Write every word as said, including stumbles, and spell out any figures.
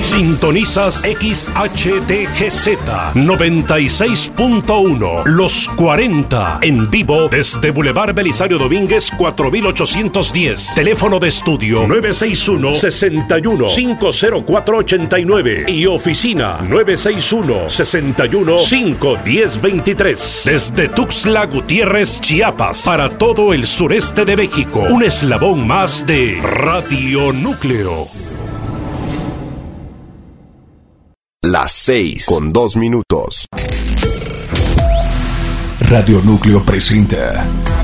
Sintonizas X H T G Z noventa y seis punto uno, Los cuarenta, en vivo desde Boulevard Belisario Domínguez cuatro mil ochocientos diez. Teléfono de estudio nueve seis uno, seis uno, cinco cero cuatro ocho nueve y oficina nueve seis uno, seis uno, cinco uno cero dos tres. Desde Tuxtla Gutiérrez, Chiapas, para todo el sureste de México, un eslabón más de Radio Núcleo. Las seis con dos minutos. Radio Núcleo presenta